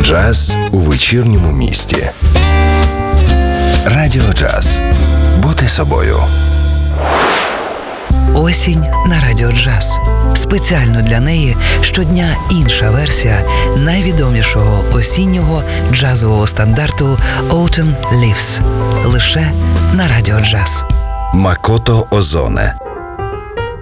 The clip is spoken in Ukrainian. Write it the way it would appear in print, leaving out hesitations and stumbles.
Джаз у вечірньому місті. Радіо Джаз. Бути собою. Осінь на Радіо Джаз. Спеціально для неї щодня інша версія найвідомішого осіннього джазового стандарту Autumn Leaves. Лише на Радіо Джаз. Макото Озоне.